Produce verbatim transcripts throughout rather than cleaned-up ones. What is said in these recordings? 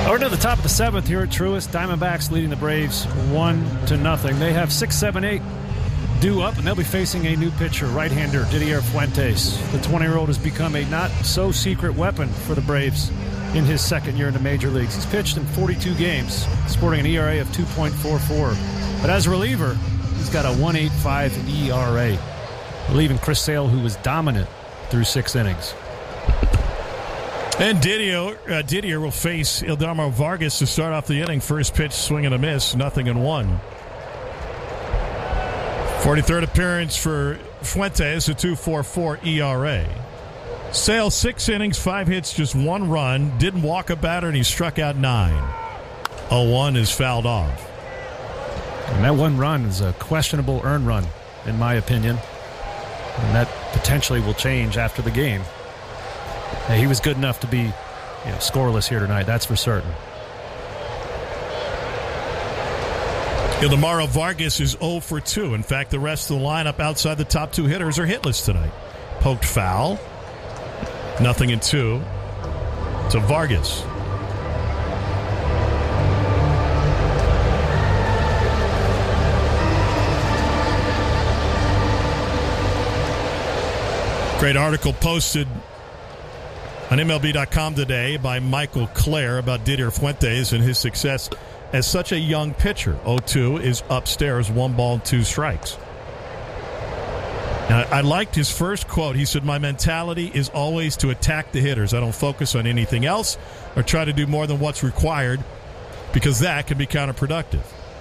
Over to the top of the seventh here at Truist. Diamondbacks leading the Braves one to nothing. They have six, seven, eight due up, and they'll be facing a new pitcher, right-hander Didier Fuentes. The twenty-year-old has become a not-so-secret weapon for the Braves in his second year in the major leagues. He's pitched in forty-two games, sporting an E R A of two point four four. But as a reliever, he's got a one point eight five E R A, relieving Chris Sale, who was dominant through six innings. And Didier, uh, Didier will face Ildamo Vargas to start off the inning. First pitch, swing and a miss, nothing in one. forty-third appearance for Fuentes, a two point four four E R A. Sale, six innings, five hits, just one run. Didn't walk a batter, and he struck out nine. oh one is fouled off. And that one run is a questionable earned run, in my opinion. And that potentially will change after the game. Now, he was good enough to be, you know, scoreless here tonight, that's for certain. Ildemaro Vargas is oh for two. In fact, the rest of the lineup outside the top two hitters are hitless tonight. Poked foul. Nothing in two to Vargas. Great article posted on M L B dot com today by Michael Clare about Didier Fuentes and his success as such a young pitcher. oh two is upstairs, one ball, two strikes. Now, I liked his first quote. He said, "My mentality is always to attack the hitters. I don't focus on anything else or try to do more than what's required because that can be counterproductive."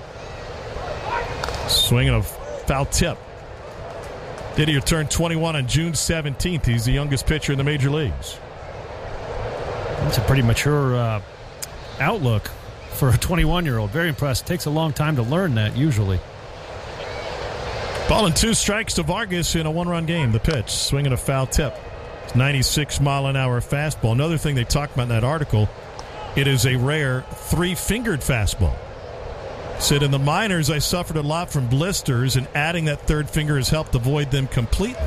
Swinging a foul tip. Didier turned twenty-one on June seventeenth. He's the youngest pitcher in the major leagues. That's a pretty mature uh, outlook for a twenty-one-year-old. Very impressed. Takes a long time to learn that, usually. Ball and two strikes to Vargas in a one-run game. The pitch, swinging a foul tip. It's ninety-six mile an hour fastball. Another thing they talked about in that article, it is a rare three-fingered fastball. Said in the minors, I suffered a lot from blisters, and adding that third finger has helped avoid them completely.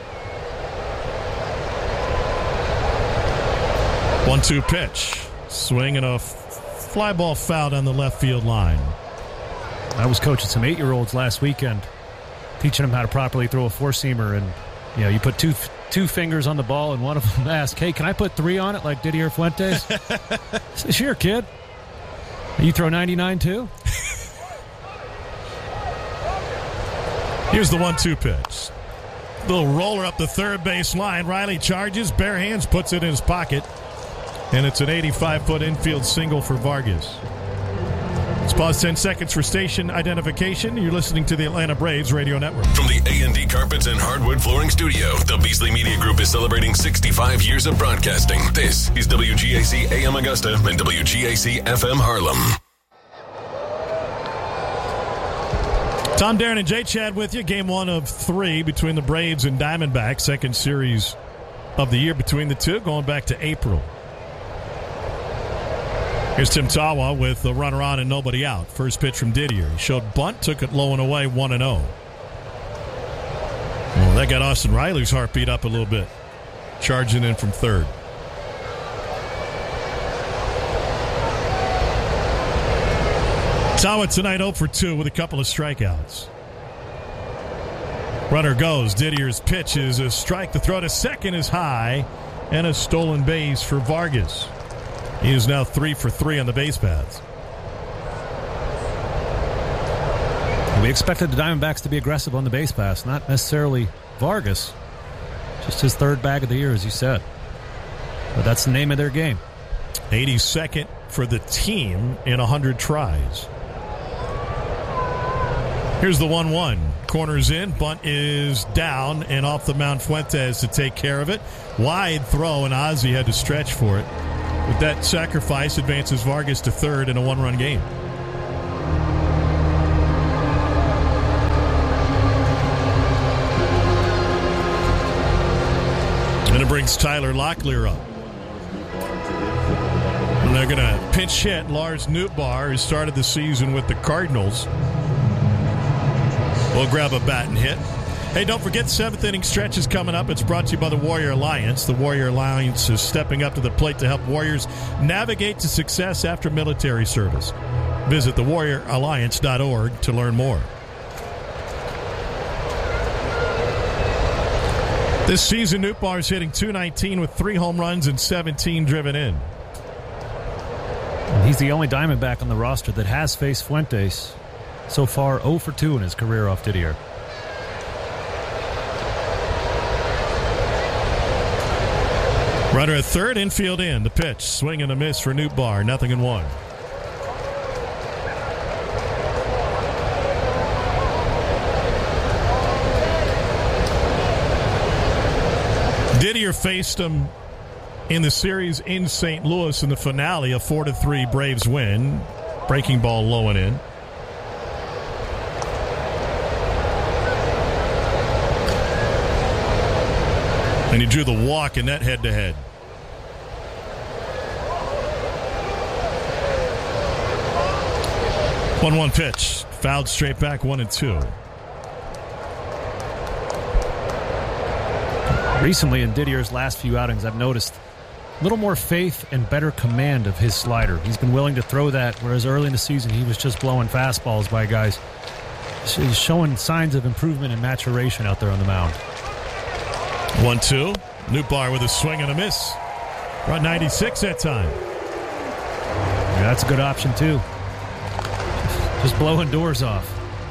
one two pitch. Swing and a fly ball foul down the left field line. I was coaching some eight-year-olds last weekend, teaching them how to properly throw a four-seamer. And, you know, you put two two fingers on the ball, and one of them asked, "Hey, can I put three on it like Didier Fuentes?" I said, "Sure, kid. You throw ninety-nine too?" Here's the one two pitch. Little roller up the third base line. Riley charges, bare hands, puts it in his pocket. And it's an eighty-five foot infield single for Vargas. Let's pause ten seconds for station identification. You're listening to the Atlanta Braves Radio Network. From the A and D Carpets and Hardwood Flooring Studio, the Beasley Media Group is celebrating sixty-five years of broadcasting. This is W G A C A M Augusta and W G A C F M Harlem. Tom, Darren, and Jay Chad with you. Game one of three between the Braves and Diamondbacks. Second series of the year between the two, going back to April. Here's Tim Tawa with a runner on and nobody out. First pitch from Didier. He showed bunt, took it low and away, one and oh. Well, that got Austin Riley's heartbeat up a little bit. Charging in from third. Tawa tonight oh for two with a couple of strikeouts. Runner goes. Didier's pitch is a strike. The throw to second is high, and a stolen base for Vargas. He is now three for three on the base paths. We expected the Diamondbacks to be aggressive on the base pass, not necessarily Vargas. Just his third bag of the year, as you said. But that's the name of their game. eighty-second for the team in one hundred tries. Here's the one one. Corners in. Bunt is down and off the mound. Fuentes to take care of it. Wide throw, and Ozzie had to stretch for it. With that sacrifice, advances Vargas to third in a one-run game. And it brings Tyler Locklear up. And they're going to pinch hit Lars Nootbaar, who started the season with the Cardinals. We'll grab a bat and hit. Hey, don't forget, seventh inning stretch is coming up. It's brought to you by the Warrior Alliance. The Warrior Alliance is stepping up to the plate to help warriors navigate to success after military service. Visit the warrior alliance dot org to learn more. This season, Nootbaar is hitting two nineteen with three home runs and seventeen driven in. And he's the only Diamondback on the roster that has faced Fuentes. So far, oh for two in his career off Didier. Runner at third, infield in. The pitch, swing and a miss for Nootbaar. Nothing in one. Didier faced him in the series in Saint Louis in the finale, a four to three Braves win. Breaking ball low and in. And he drew the walk in that head-to-head. one one pitch. Fouled straight back, one and two. Recently in Didier's last few outings, I've noticed a little more faith and better command of his slider. He's been willing to throw that, whereas early in the season he was just blowing fastballs by guys. He's showing signs of improvement and maturation out there on the mound. one two. Nootbaar with a swing and a miss. Run ninety-six that time. Yeah, that's a good option, too. Just blowing doors off.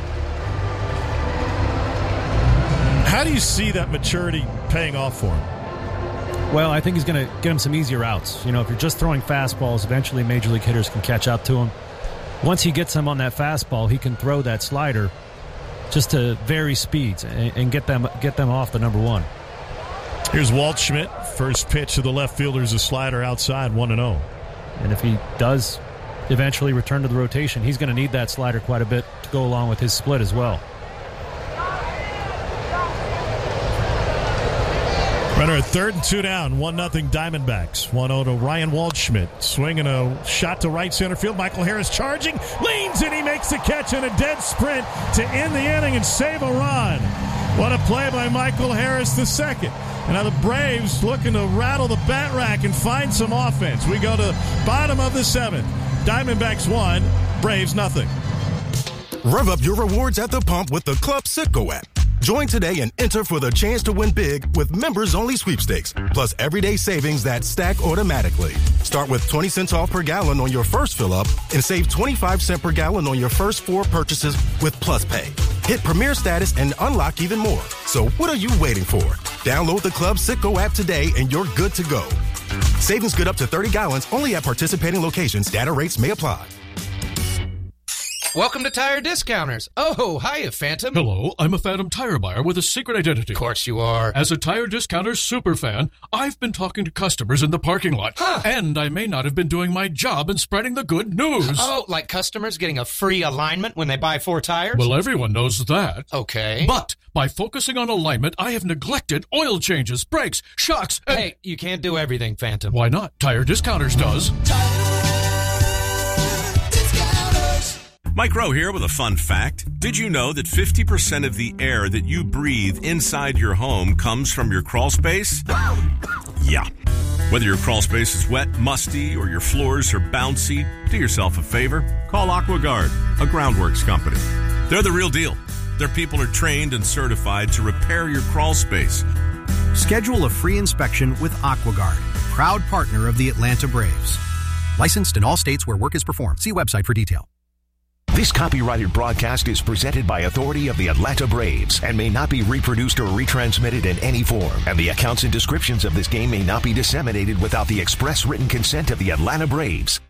How do you see that maturity paying off for him? Well, I think he's going to get him some easier outs. You know, if you're just throwing fastballs, eventually major league hitters can catch up to him. Once he gets him on that fastball, he can throw that slider just to vary speeds and, and get them get them off the number one. Here's Waldschmidt. First pitch to the left fielder is a slider outside, one and oh. And if he does eventually return to the rotation, he's going to need that slider quite a bit to go along with his split as well. Runner at third and two down. one nothing Diamondbacks. one oh to Ryan Waldschmidt. Swing and a shot to right center field. Michael Harris charging. Leans and he makes the catch in a dead sprint to end the inning and save a run. What a play by Michael Harris the second. And now the Braves looking to rattle the bat rack and find some offense. We go to bottom of the seventh. Diamondbacks one, Braves nothing. Rev up your rewards at the pump with the Club Citgo app. Join today and enter for the chance to win big with members-only sweepstakes, plus everyday savings that stack automatically. Start with twenty cents off per gallon on your first fill-up and save twenty-five cents per gallon on your first four purchases with Plus Pay. Hit Premier status and unlock even more. So what are you waiting for? Download the Club Citgo app today and you're good to go. Savings good up to thirty gallons only at participating locations. Data rates may apply. Welcome to Tire Discounters. Oh, hiya, Phantom. Hello, I'm a Phantom tire buyer with a secret identity. Of course you are. As a Tire Discounters superfan, I've been talking to customers in the parking lot. Huh. And I may not have been doing my job in spreading the good news. Oh, like customers getting a free alignment when they buy four tires? Well, everyone knows that. Okay. But by focusing on alignment, I have neglected oil changes, brakes, shocks, and... Hey, you can't do everything, Phantom. Why not? Tire Discounters does. Mike Rowe here with a fun fact. Did you know that fifty percent of the air that you breathe inside your home comes from your crawl space? Yeah. Whether your crawl space is wet, musty, or your floors are bouncy, do yourself a favor. Call AquaGuard, a groundworks company. They're the real deal. Their people are trained and certified to repair your crawl space. Schedule a free inspection with AquaGuard, proud partner of the Atlanta Braves. Licensed in all states where work is performed. See website for detail. This copyrighted broadcast is presented by authority of the Atlanta Braves and may not be reproduced or retransmitted in any form. And the accounts and descriptions of this game may not be disseminated without the express written consent of the Atlanta Braves.